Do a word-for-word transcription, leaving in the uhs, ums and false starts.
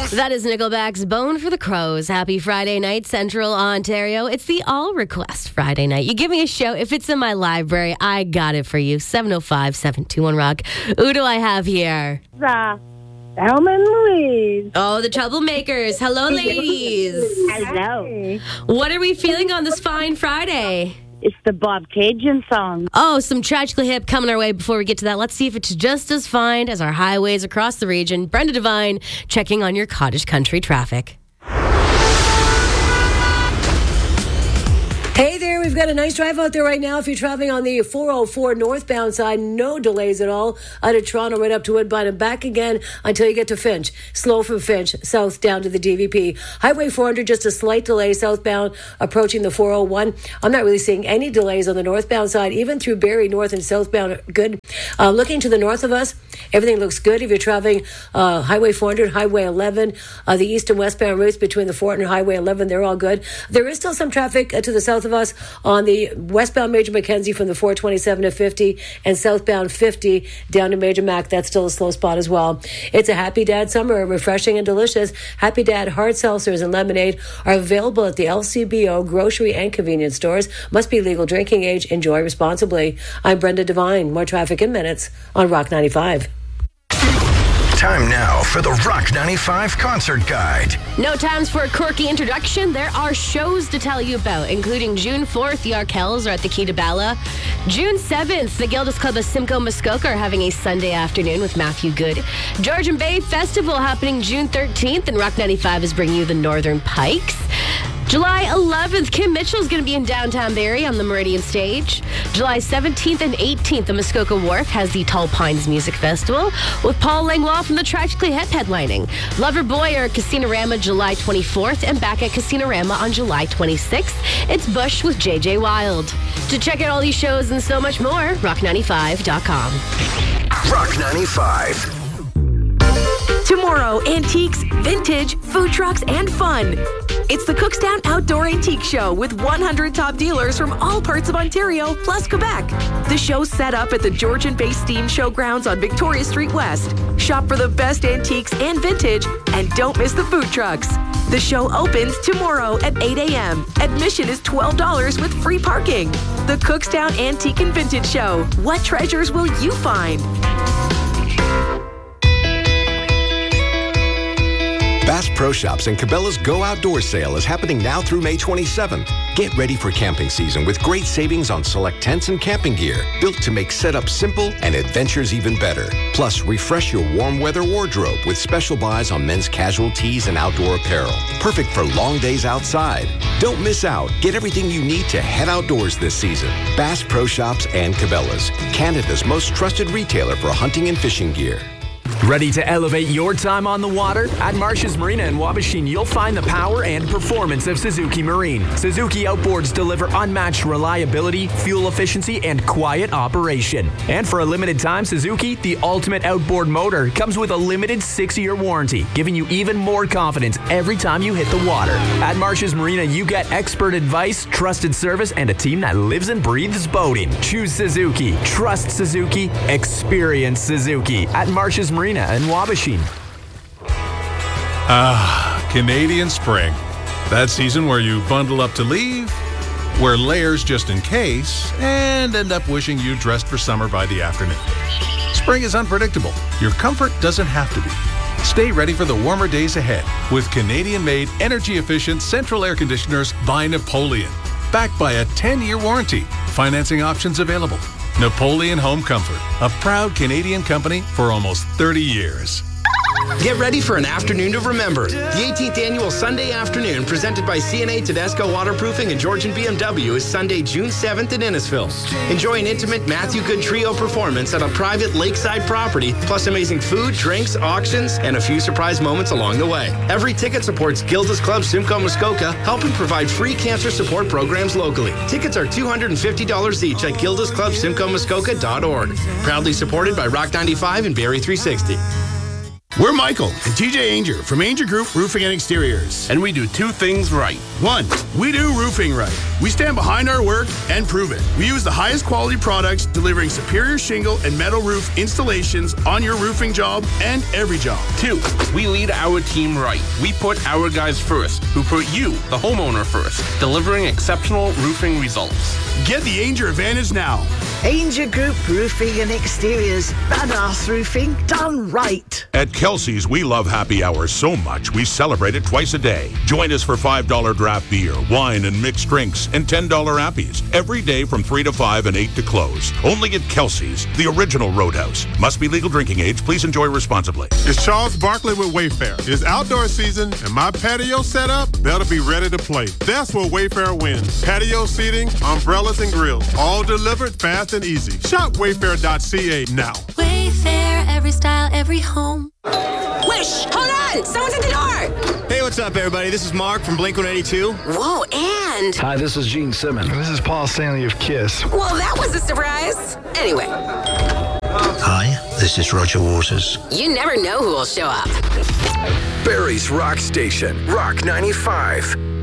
That is Nickelback's Bone for the Crows. Happy Friday night, Central Ontario. It's the All Request Friday night. You give me a show. If it's in my library, I got it for you. seven oh five, seven two one, rock. Who do I have here? Uh, Elma and Louise. Oh, the Troublemakers. Hello, ladies. Hello. What are we feeling on this fine Friday? It's the Bob Cajun song. Oh, some Tragically Hip coming our way. Before we get to that, let's see if it's just as fine as our highways across the region. Brenda Devine checking on your cottage country traffic. Hey there, we've got a nice drive out there right now. If you're traveling on the four oh four northbound side, no delays at all. Out of Toronto right up to Woodbine and back again until you get to Finch. Slow from Finch, south down to the D V P. Highway four hundred, just a slight delay southbound approaching the four oh one. I'm not really seeing any delays on the northbound side, even through Barrie north and southbound. Good. Uh, looking to the north of us, everything looks good. If you're traveling uh, Highway four hundred, Highway eleven, uh, the east and westbound routes between the four hundred and Highway eleven, they're all good. There is still some traffic uh, to the south of us on the westbound Major Mackenzie from the four twenty-seven to fifty and southbound fifty down to Major Mac. That's still a slow spot as well. It's a Happy Dad summer, refreshing and delicious. Happy Dad hard seltzers and lemonade are available at the L C B O grocery and convenience stores. Must be legal drinking age. Enjoy responsibly. I'm Brenda Devine. More traffic in minutes on Rock ninety-five. Time now for the Rock ninety-five Concert Guide. No times for a quirky introduction. There are shows to tell you about, including June fourth, the Arkells are at the Key to Bella. June seventh, the Gildas Club of Simcoe Muskoka are having a Sunday afternoon with Matthew Good. Georgian Bay Festival happening June thirteenth, and Rock ninety-five is bringing you the Northern Pikes. July eleventh, Kim Mitchell's going to be in downtown Barrie on the Meridian stage. July seventeenth and eighteenth, the Muskoka Wharf has the Tall Pines Music Festival with Paul Langlois from the Tragically Hip headlining. Loverboy are at Casino-Rama July twenty-fourth and back at Casino-Rama on July twenty-sixth. It's Bush with J J Wild. To check out all these shows and so much more, rock ninety-five dot com. Rock ninety-five. Tomorrow, antiques, vintage, food trucks, and fun. It's the Cookstown Outdoor Antique Show with one hundred top dealers from all parts of Ontario, plus Quebec. The show's set up at the Georgian Bay Steam Showgrounds on Victoria Street West. Shop for the best antiques and vintage, and don't miss the food trucks. The show opens tomorrow at eight a.m. Admission is twelve dollars with free parking. The Cookstown Antique and Vintage Show. What treasures will you find? Bass Pro Shops and Cabela's Go Outdoor Sale is happening now through May twenty-seventh. Get ready for camping season with great savings on select tents and camping gear, built to make setup simple and adventures even better. Plus, refresh your warm weather wardrobe with special buys on men's casual tees and outdoor apparel. Perfect for long days outside. Don't miss out. Get everything you need to head outdoors this season. Bass Pro Shops and Cabela's, Canada's most trusted retailer for hunting and fishing gear. Ready to elevate your time on the water? At Marsh's Marina in Wabashin, you'll find the power and performance of Suzuki Marine. Suzuki outboards deliver unmatched reliability, fuel efficiency, and quiet operation. And for a limited time, Suzuki, the ultimate outboard motor, comes with a limited six-year warranty, giving you even more confidence every time you hit the water. At Marsh's Marina, you get expert advice, trusted service, and a team that lives and breathes boating. Choose Suzuki. Trust Suzuki. Experience Suzuki. At Marsh's Marina in Wabashin. Ah, Canadian spring. That season where you bundle up to leave, wear layers just in case, and end up wishing you dressed for summer by the afternoon. Spring is unpredictable. Your comfort doesn't have to be. Stay ready for the warmer days ahead with Canadian-made, energy-efficient central air conditioners by Napoleon. Backed by a ten-year warranty. Financing options available. Napoleon Home Comfort, a proud Canadian company for almost thirty years. Get ready for an afternoon to remember. The eighteenth annual Sunday afternoon presented by C N A Tedesco Waterproofing and Georgian B M W is Sunday, June seventh in Innisfil. Enjoy an intimate Matthew Good Trio performance at a private lakeside property, plus amazing food, drinks, auctions, and a few surprise moments along the way. Every ticket supports Gildas Club Simcoe Muskoka, helping provide free cancer support programs locally. Tickets are two hundred fifty dollars each at gildas club simcoe muskoka dot org. Proudly supported by Rock ninety-five and Barrie three sixty. We're Michael and T J Anger from Anger Group Roofing and Exteriors. And we do two things right. One, we do roofing right. We stand behind our work and prove it. We use the highest quality products, delivering superior shingle and metal roof installations on your roofing job and every job. Two, we lead our team right. We put our guys first, who put you, the homeowner, first, delivering exceptional roofing results. Get the Anger advantage now. Anger Group Roofing and Exteriors. Badass roofing done right. At Kelsey's, we love happy hours so much we celebrate it twice a day. Join us for five dollars draft beer, wine, and mixed drinks, and ten dollars appies every day from three to five and eight to close. Only at Kelsey's, the original Roadhouse. Must be legal drinking age. Please enjoy responsibly. It's Charles Barkley with Wayfair. It's outdoor season, and my patio setup better be ready to play. That's where Wayfair wins. Patio seating, umbrellas, and grills, all delivered fast and easy. Shop wayfair dot c a now. Wayfair, every style, every home. Wish, hold on! Someone's at the door! Hey, what's up, everybody? This is Mark from Blink one eighty-two. Whoa, and... Hi, this is Gene Simmons. And this is Paul Stanley of Kiss. Well, that was a surprise. Anyway. Hi, this is Roger Waters. You never know who will show up. Barrie's Rock Station, Rock ninety-five.